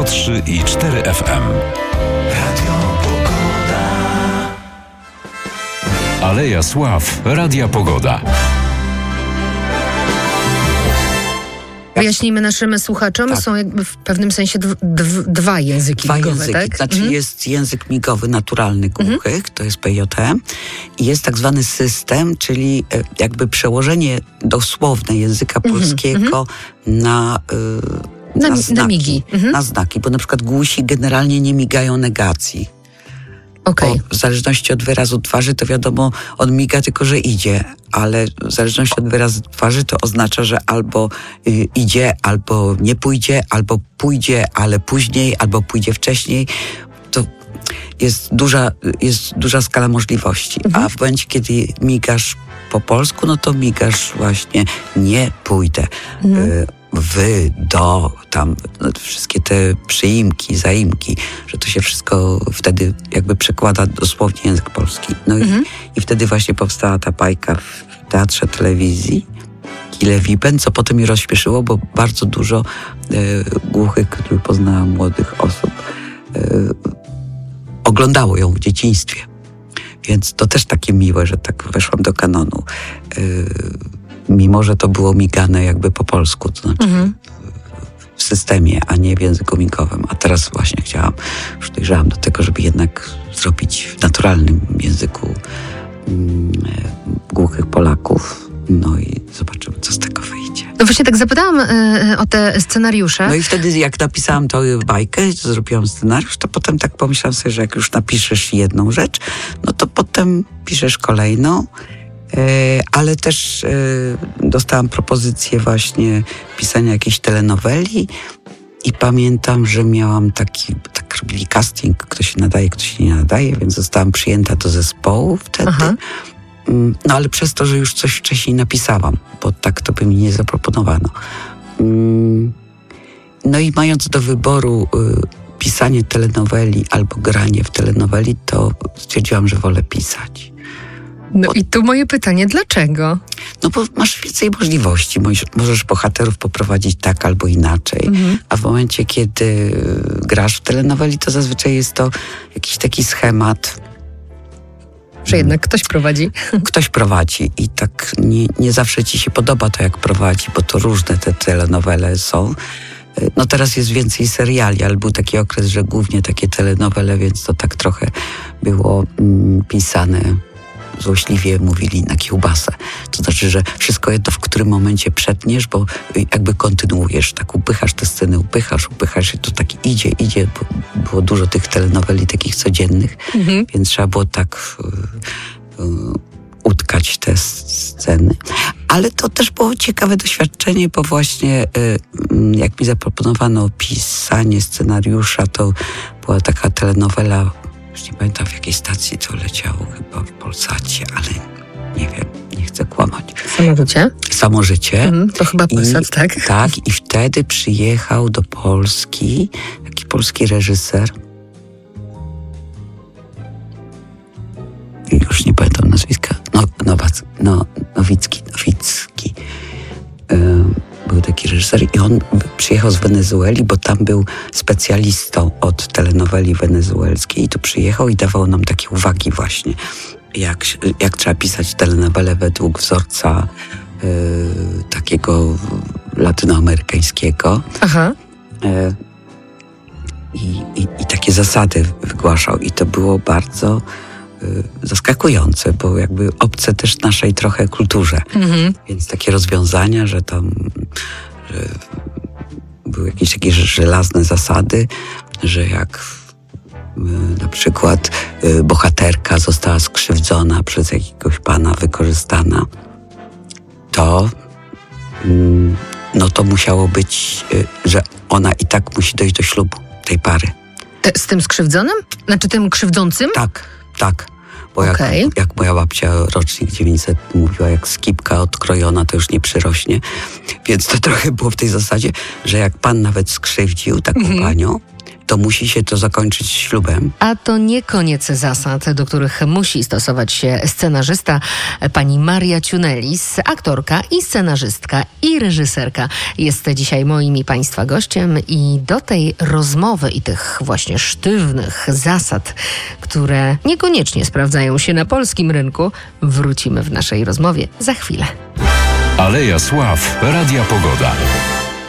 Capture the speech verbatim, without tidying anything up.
sto trzy i cztery F M. Radio Pogoda. Aleja Sław, Radia Pogoda. Wyjaśnijmy naszym słuchaczom, Tak. są jakby w pewnym sensie dw, dw, dwa języki Dwa migowe, języki, tak? znaczy Mhm. jest język migowy naturalny głuchych, mhm. to jest P J T, i jest tak zwany system, czyli e, jakby przełożenie dosłowne języka polskiego mhm. na, e, Na- na, na znaki, migi. Mhm. na znaki, bo na przykład głusi generalnie nie migają negacji. Okej. Bo w zależności od wyrazu twarzy to wiadomo, on miga tylko, że idzie, ale w zależności od wyrazu twarzy to oznacza, że albo y, idzie, albo nie pójdzie, albo pójdzie, ale później, albo pójdzie wcześniej. To jest duża, jest duża skala możliwości. Mhm. A w momencie, kiedy migasz po polsku, no to migasz właśnie nie pójdę. Mhm. Y, wy, do, tam no, wszystkie te przyimki, zaimki, że to się wszystko wtedy jakby przekłada dosłownie język polski. No Mhm. i, i wtedy właśnie powstała ta bajka w teatrze telewizji Kile Wipen, co potem mi rozśmieszyło, bo bardzo dużo e, głuchych, których poznałam, młodych osób, e, oglądało ją w dzieciństwie. Więc to też takie miłe, że tak weszłam do kanonu. E, mimo, że to było migane jakby po polsku, to znaczy Mhm. w systemie, a nie w języku migowym. A teraz właśnie chciałam, już dojrzałam do tego, żeby jednak zrobić w naturalnym języku mm, głuchych Polaków. No i zobaczymy, co z tego wyjdzie. No właśnie tak zapytałam y, o te scenariusze. No i wtedy, jak napisałam tą bajkę, zrobiłam scenariusz, to potem tak pomyślałam sobie, że jak już napiszesz jedną rzecz, no to potem piszesz kolejną. E, ale też e, dostałam propozycję właśnie pisania jakiejś telenoweli i pamiętam, że miałam taki, tak robili casting, kto się nadaje, kto się nie nadaje, więc zostałam przyjęta do zespołu wtedy. Aha. Mm, No ale przez to, że już coś wcześniej napisałam, bo tak to by mi nie zaproponowano. Mm, No i mając do wyboru y, pisanie telenoweli albo granie w telenoweli, to stwierdziłam, że wolę pisać. No i tu moje pytanie, dlaczego? No bo masz więcej możliwości. Możesz, możesz bohaterów poprowadzić tak albo inaczej. Mhm. A w momencie, kiedy grasz w telenoweli, to zazwyczaj jest to jakiś taki schemat. Że jednak ktoś prowadzi. Ktoś prowadzi i tak nie, nie zawsze ci się podoba to, jak prowadzi, bo to różne te telenowele są. No teraz jest więcej seriali, ale był taki okres, że głównie takie telenowele, więc to tak trochę było mm, pisane, złośliwie mówili, na kiełbasę. To znaczy, że wszystko jedno, w którym momencie przetniesz, bo jakby kontynuujesz, tak upychasz te sceny, upychasz, upychasz i to tak idzie, idzie, bo było dużo tych telenoweli takich codziennych, Mhm. więc trzeba było tak y, y, utkać te sceny. Ale to też było ciekawe doświadczenie, bo właśnie y, jak mi zaproponowano pisanie scenariusza, to była taka telenowela, już nie pamiętam w jakiej stacji to leciało, chyba w Polsacie, ale nie wiem, nie chcę kłamać. Samo życie? Samo życie. Mhm. To chyba Polsat, I, tak? Tak, i wtedy przyjechał do Polski taki polski reżyser. Już nie pamiętam nazwiska. No, Nowac, no, Nowicki, Nowicki. Ym, był taki reżyser i on przyjechał z Wenezueli, bo tam był specjalistą od telenoweli wenezuelskiej i tu przyjechał i dawał nam takie uwagi właśnie, jak, jak trzeba pisać telenowelę według wzorca yy, takiego latynoamerykańskiego. Aha. Yy, i, i, I takie zasady wygłaszał i to było bardzo yy, zaskakujące, bo jakby obce też naszej trochę kulturze. Mhm. Więc takie rozwiązania, że tam że były jakieś takie żelazne zasady, że jak y, na przykład y, bohaterka została skrzywdzona przez jakiegoś pana, wykorzystana, to y, no to musiało być, y, że ona i tak musi dojść do ślubu tej pary. Te, z tym skrzywdzonym? Znaczy tym krzywdzącym? Tak, tak. Bo Okej. jak, jak moja babcia, rocznik dziewięćset, mówiła, jak skipka odkrojona, to już nie przyrośnie. Więc to trochę było w tej zasadzie, że jak pan nawet skrzywdził taką Mhm. panią, to musi się to zakończyć ślubem. A to nie koniec zasad, do których musi stosować się scenarzysta. Pani Maria Ciunelis, aktorka i scenarzystka i reżyserka, jest dzisiaj moim i Państwa gościem i do tej rozmowy i tych właśnie sztywnych zasad, które niekoniecznie sprawdzają się na polskim rynku, wrócimy w naszej rozmowie za chwilę. Aleja Sław, Radia Pogoda.